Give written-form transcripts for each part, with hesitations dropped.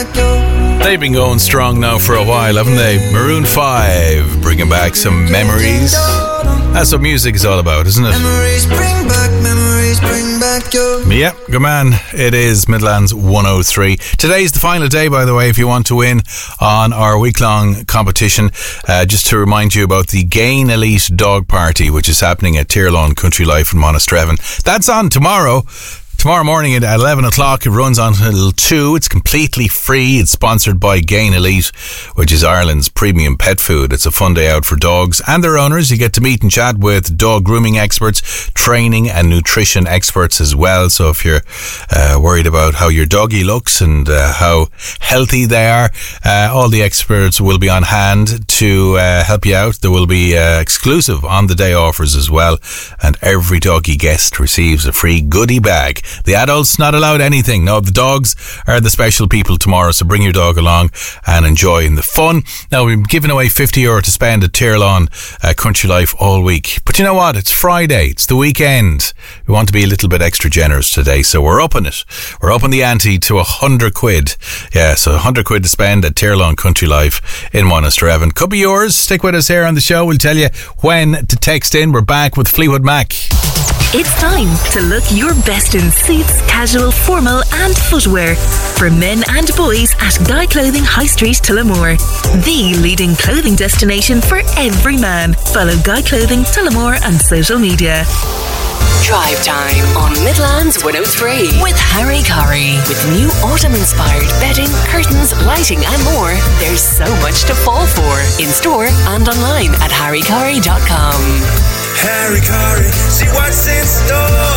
They've been going strong now for a while, haven't they? Maroon 5, bringing back some memories. That's what music is all about, isn't it? Memories bring back your... Yeah, good man. It is Midlands 103. Today's the final day, by the way, if you want to win on our week-long competition. Just to remind you about the Gain Elite Dog Party, which is happening at Tirlawn Country Life in Monasterevin. That's on tomorrow. Tomorrow morning at 11 o'clock. It runs on until 2. It's completely free. It's sponsored by Gain Elite, which is Ireland's premium pet food. It's a fun day out for dogs and their owners. You get to meet and chat with dog grooming experts, training and nutrition experts as well. So if you're worried about how your doggy looks and how healthy they are, all the experts will be on hand to help you out. There will be exclusive on the day offers as well. And every doggy guest receives a free goodie bag. The adults not allowed anything. No, the dogs are the special people tomorrow, so bring your dog along and enjoy the fun. Now, we've given away €50 to spend at Tirlawn Country Life all week. But you know what? It's Friday. It's the weekend. We want to be a little bit extra generous today, so we're upping it. We're upping the ante to £100. Yeah, so £100 to spend at Tirlawn Country Life in Monasterevin. Could be yours. Stick with us here on the show. We'll tell you when to text in. We're back with Fleetwood Mac. It's time to look your best in suits, casual, formal and footwear for men and boys at Guy Clothing High Street, Tullamore. The leading clothing destination for every man. Follow Guy Clothing Tullamore on social media. Drive time on Midlands 103 with Harry Curry. With new autumn-inspired bedding, curtains, lighting and more, there's so much to fall for. In store and online at harrycurry.com. Harry Curry, see what's in store.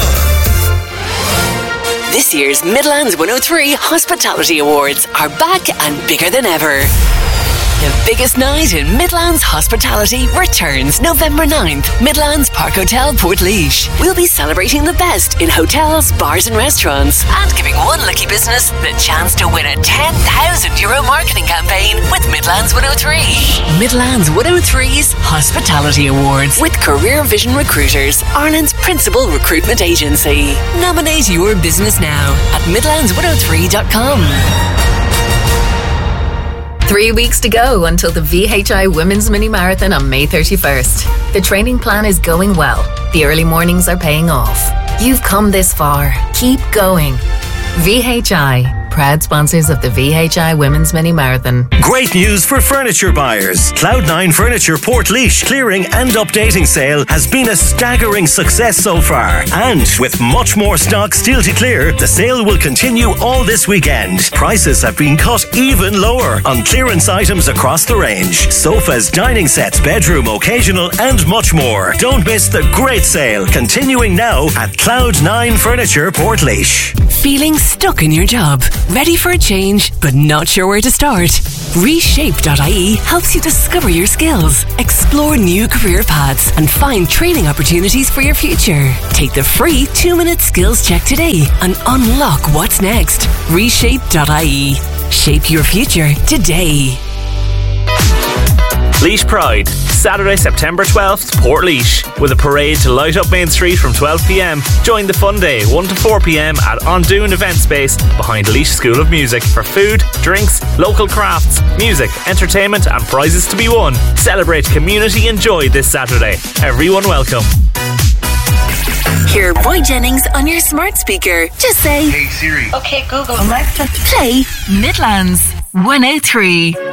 This year's Midlands 103 Hospitality Awards are back and bigger than ever. The biggest night in Midlands Hospitality returns November 9th, Midlands Park Hotel, Portlaoise. We'll be celebrating the best in hotels, bars and restaurants and giving one lucky business the chance to win a €10,000 marketing campaign with Midlands 103. Midlands 103's Hospitality Awards with Career Vision Recruiters, Ireland's principal recruitment agency. Nominate your business now at midlands103.com. 3 weeks to go until the VHI Women's Mini Marathon on May 31st. The training plan is going well. The early mornings are paying off. You've come this far. Keep going. VHI, proud sponsors of the VHI Women's Mini Marathon. Great news for furniture buyers. Cloud9 Furniture Portlaoise clearing and updating sale has been a staggering success so far. And with much more stock still to clear, the sale will continue all this weekend. Prices have been cut even lower on clearance items across the range. Sofas, dining sets, bedroom, occasional and much more. Don't miss the great sale continuing now at Cloud9 Furniture Portlaoise. Feeling stuck in your job? Ready for a change, but not sure where to start? Reshape.ie helps you discover your skills, explore new career paths, and find training opportunities for your future. Take the free 2-minute skills check today and unlock what's next. Reshape.ie. Shape your future today. Laois Pride, Saturday, September 12th, Portlaoise, with a parade to light up Main Street from 12pm. Join the fun day, 1 to 4pm at Ondoon Event Space behind Laois School of Music for food, drinks, local crafts, music, entertainment and prizes to be won. Celebrate community and joy this Saturday. Everyone welcome. Hear Roy Jennings on your smart speaker. Just say, Hey Siri. Okay, Google. Alexa, play Midlands 103.